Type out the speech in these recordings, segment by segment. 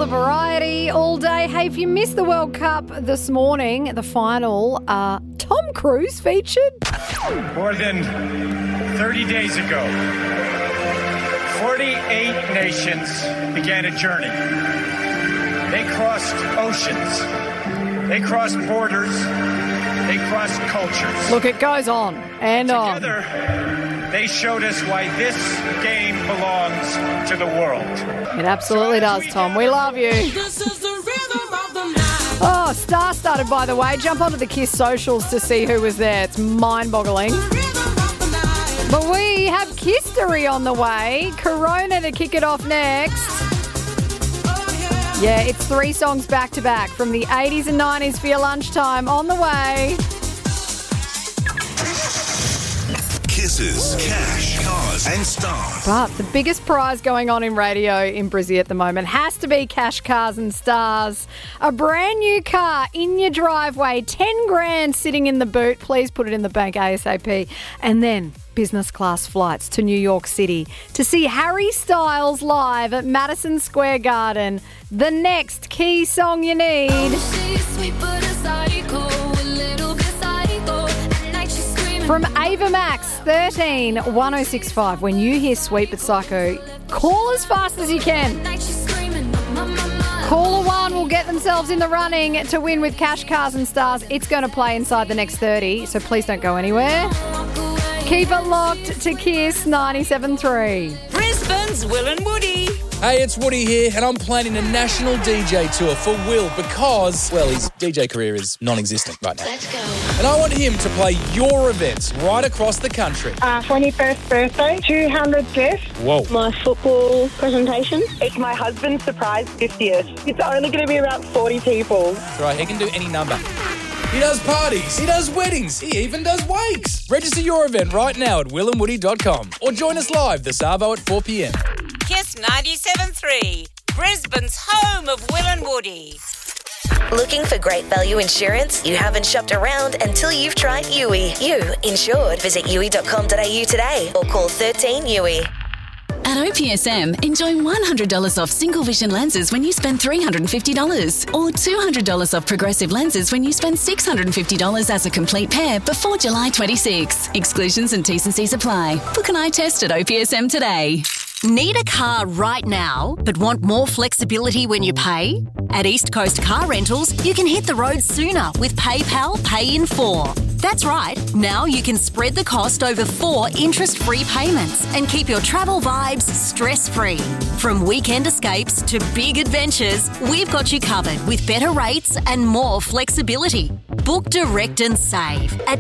the variety all day. Hey, if you missed the World Cup this morning, the final, Tom Cruise featured. More than 30 days ago, 48 nations began a journey. They crossed oceans. They crossed borders. They crossed cultures. Look, it goes on and on. Together, they showed us why this game belongs to the world. It absolutely does, Tom. We love you. Oh, star-studded, by the way. Jump onto the KISS socials to see who was there. It's mind-boggling. But we have Kisstory on the way. Corona to kick it off next. Yeah, it's 3 songs back-to-back from the 80s and 90s for your lunchtime. On the way. Kisses, cash, cars and stars. But the biggest prize going on in radio in Brizzy at the moment has to be cash, cars and stars. A brand new car in your driveway, 10 grand sitting in the boot. Please put it in the bank ASAP. And then business class flights to New York City to see Harry Styles live at Madison Square Garden. The next key song you need. From Ava Max, 13 1065. When you hear Sweet But Psycho, call as fast as you can. Caller 1 will get themselves in the running to win with cash, cars and stars. It's going to play inside the next 30, so please don't go anywhere. Keep it locked to KISS 97.3. Brisbane's Will and Woody. Hey, it's Woody here, and I'm planning a national DJ tour for Will because, well, his DJ career is non-existent right now. Let's go. And I want him to play your events right across the country. 21st birthday, 200 guests. Whoa. My football presentation. It's my husband's surprise 50th. It's only going to be about 40 people. That's right, he can do any number. He does parties, he does weddings, he even does wakes. Register your event right now at willandwoody.com or join us live this Arvo at 4 p.m. KISS 97.3, Brisbane's home of Will and Woody. Looking for great value insurance? You haven't shopped around until you've tried Yui. You insured. Visit yui.com.au today or call 13 Yui. At OPSM, enjoy $100 off single vision lenses when you spend $350 or $200 off progressive lenses when you spend $650 as a complete pair before July 26. Exclusions and T's and C's apply. Book an eye test at OPSM today. Need a car right now, but want more flexibility when you pay? At East Coast Car Rentals, you can hit the road sooner with PayPal Pay in 4. That's right, now you can spread the cost over 4 interest-free payments and keep your travel vibes stress-free. From weekend escapes to big adventures, we've got you covered with better rates and more flexibility. Book direct and save at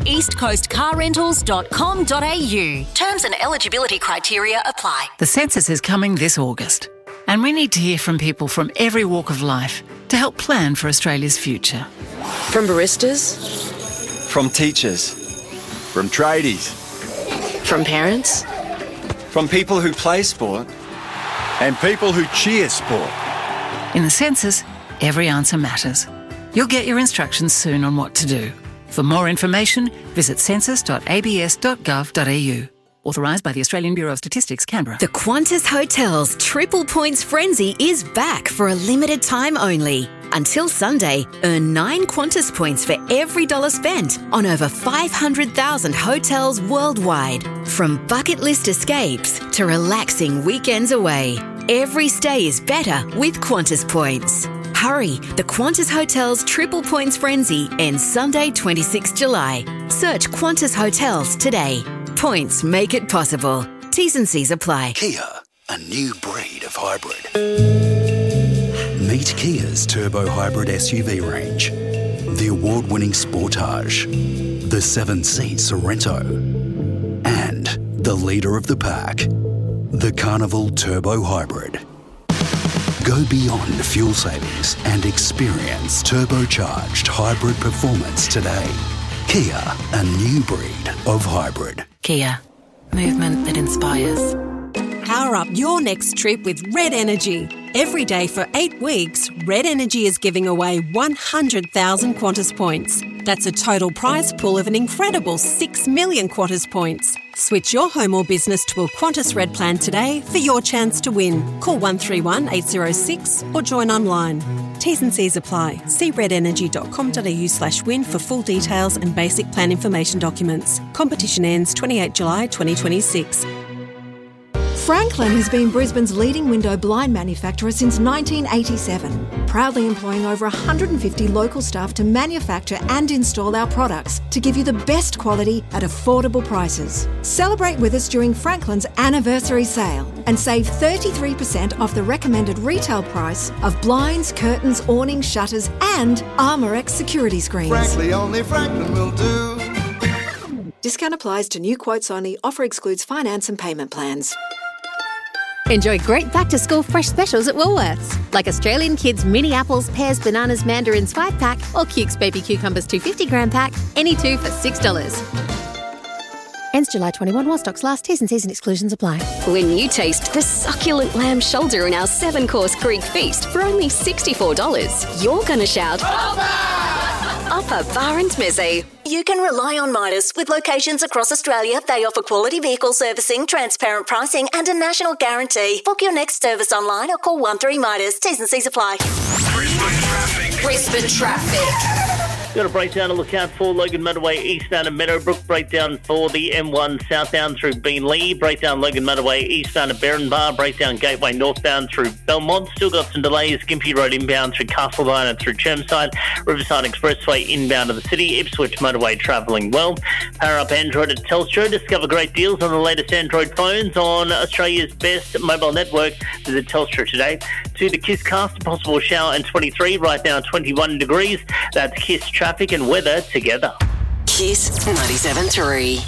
eastcoastcarrentals.com.au. Terms and eligibility criteria apply. The census is coming this August, and we need to hear from people from every walk of life to help plan for Australia's future. From baristas, from teachers, from tradies, from parents, from people who play sport, and people who cheer sport. In the census, every answer matters. You'll get your instructions soon on what to do. For more information, visit census.abs.gov.au. Authorised by the Australian Bureau of Statistics, Canberra. The Qantas Hotels Triple Points Frenzy is back for a limited time only. Until Sunday, earn 9 Qantas points for every dollar spent on over 500,000 hotels worldwide. From bucket list escapes to relaxing weekends away, every stay is better with Qantas points. Hurry, the Qantas Hotels Triple Points Frenzy ends Sunday, 26 July. Search Qantas Hotels today. Points make it possible. T's and C's apply. Kia, a new breed of hybrid. Meet Kia's turbo hybrid SUV range. The award-winning Sportage, the 7-seat Sorento, and the leader of the pack, the Carnival Turbo Hybrid. Go beyond fuel savings and experience turbocharged hybrid performance today. Kia, a new breed of hybrid. Kia, movement that inspires. Power up your next trip with Red Energy. Every day for 8 weeks, Red Energy is giving away 100,000 Qantas points. That's a total prize pool of an incredible 6 million Qantas points. Switch your home or business to a Qantas Red plan today for your chance to win. Call 131 806 or join online. T's and C's apply. See redenergy.com.au/win for full details and basic plan information documents. Competition ends 28 July 2026. Franklin has been Brisbane's leading window blind manufacturer since 1987, proudly employing over 150 local staff to manufacture and install our products to give you the best quality at affordable prices. Celebrate with us during Franklin's anniversary sale and save 33% off the recommended retail price of blinds, curtains, awnings, shutters and Armorex security screens. Frankly, only Franklin will do. Discount applies to new quotes only. Offer excludes finance and payment plans. Enjoy great back-to-school fresh specials at Woolworths, like Australian Kids mini apples, pears, bananas, mandarins 5-pack or Cukes baby cucumbers 250-gram pack, any two for $6. Ends July 21 while stocks last. T's and C's and exclusions apply. When you taste the succulent lamb shoulder in our 7-course Greek feast for only $64, you're going to shout, Upper Bar and Mizzy. You can rely on Midas. With locations across Australia, they offer quality vehicle servicing, transparent pricing and a national guarantee. Book your next service online or call 13-MIDAS. T's and C's apply. Brisbane traffic. Got a breakdown to look out for Logan Motorway eastbound of Meadowbrook, breakdown for the M1 southbound through Beenleigh, breakdown Logan Motorway eastbound of Berrinbar, breakdown Gateway northbound through Belmont. Still got some delays, Gympie Road inbound through Castlebine and through Chermside, Riverside Expressway inbound of the city, Ipswich Motorway travelling well. Power up Android at Telstra, discover great deals on the latest Android phones on Australia's best mobile network. Visit Telstra today. To the KISS-cast, a possible shower and 23, right now 21 degrees. That's KISS traffic and weather together. Kiss 97.3.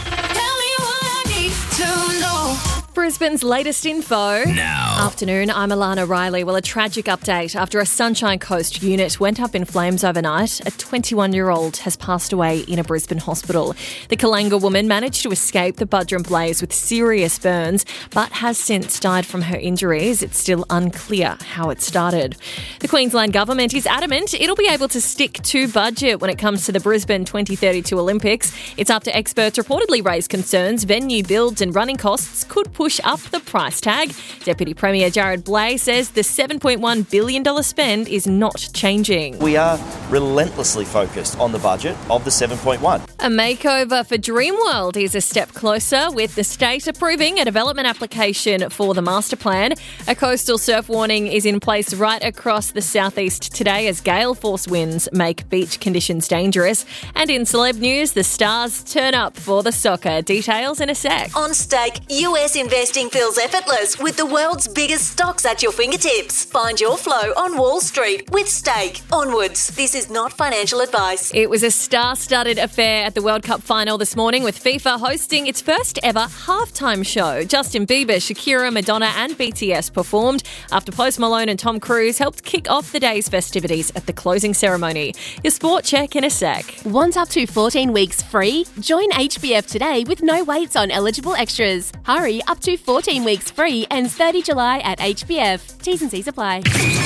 Brisbane's latest info. Now. Afternoon, I'm Alana Riley. Well, a tragic update. After a Sunshine Coast unit went up in flames overnight, a 21-year-old has passed away in a Brisbane hospital. The Kalanga woman managed to escape the Buderim blaze with serious burns, but has since died from her injuries. It's still unclear how it started. The Queensland government is adamant it'll be able to stick to budget when it comes to the Brisbane 2032 Olympics. It's after experts reportedly raised concerns venue builds and running costs could push up the price tag. Deputy Premier Jared Blay says the $7.1 billion spend is not changing. We are relentlessly focused on the budget of the 7.1. A makeover for Dreamworld is a step closer, with the state approving a development application for the master plan. A coastal surf warning is in place right across the southeast today as gale force winds make beach conditions dangerous. And in celeb news, the Stars turn up for the soccer. Details in a sec. On Stake, US investing feels effortless with the world's biggest stocks at your fingertips. Find your flow on Wall Street with Stake. Onwards. This is not financial advice. It was a star-studded affair at the World Cup final this morning, with FIFA hosting its first ever halftime show. Justin Bieber, Shakira, Madonna and BTS performed after Post Malone and Tom Cruise helped kick off the day's festivities at the closing ceremony. Your sport check in a sec. Want up to 14 weeks free? Join HBF today with no waits on eligible extras. Hurry, up to 14 weeks free, ends 30 July at HBF. T's and C's apply.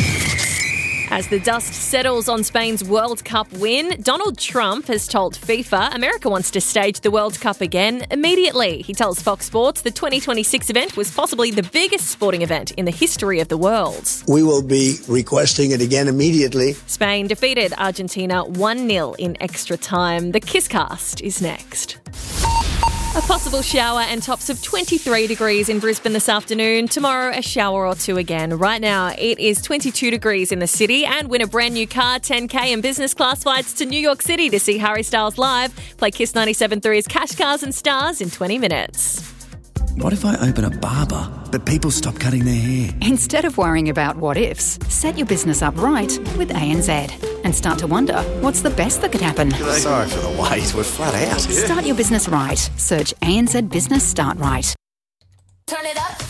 As the dust settles on Spain's World Cup win, Donald Trump has told FIFA America wants to stage the World Cup again immediately. He tells Fox Sports the 2026 event was possibly the biggest sporting event in the history of the world. We will be requesting it again immediately. Spain defeated Argentina 1-0 in extra time. The KISS-cast is next. A possible shower and tops of 23 degrees in Brisbane this afternoon. Tomorrow, a shower or two again. Right now, it is 22 degrees in the city. And win a brand new car, 10K and business class flights to New York City to see Harry Styles live. Play KISS 97.3's Cash, Cars and Stars in 20 minutes. What if I open a barber, but people stop cutting their hair? Instead of worrying about what ifs, set your business up right with ANZ and start to wonder, what's the best that could happen? Sorry for the wait, we're flat out. Start your business right. Search ANZ Business Start Right. Turn it up.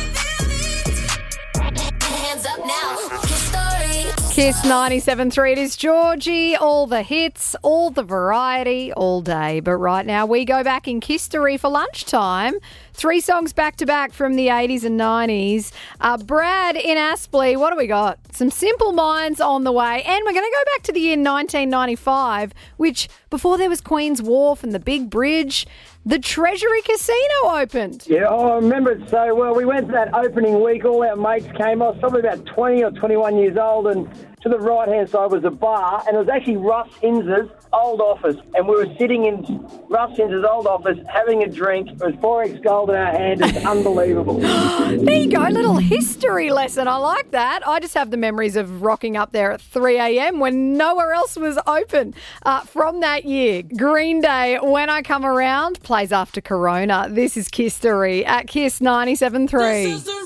Hands up now. KISS 97.3, it is Georgie. All the hits, all the variety, all day. But right now we go back in history for lunchtime 3 songs back-to-back from the 80s and 90s. Brad in Aspley, what do we got? Some Simple Minds on the way. And we're going to go back to the year 1995, which before there was Queen's Wharf and the Big Bridge, the Treasury Casino opened. Yeah, I remember it so well. We went to that opening week. All our mates came. I was probably about 20 or 21 years old, and to the right-hand side was a bar, and it was actually Russ Hinz's old office. And we were sitting in Russ Hinz's old office having a drink. It was 4X Gold in our hand. It's unbelievable. There you go, little history lesson. I like that. I just have the memories of rocking up there at 3 a.m. when nowhere else was open. From that year, Green Day, When I Come Around, plays after Corona. This is Kiss-tory at Kiss 97.3.